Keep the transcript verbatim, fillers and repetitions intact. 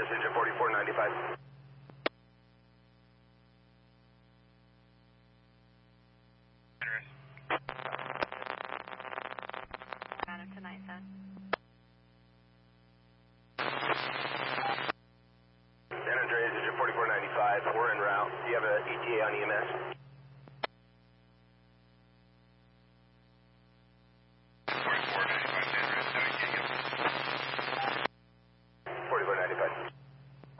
Andreas, engine forty-four ninety-five. Andreas. Adam tonight, then. San Andreas, engine forty-four ninety-five. We're en route. Do you have an E T A on E M S?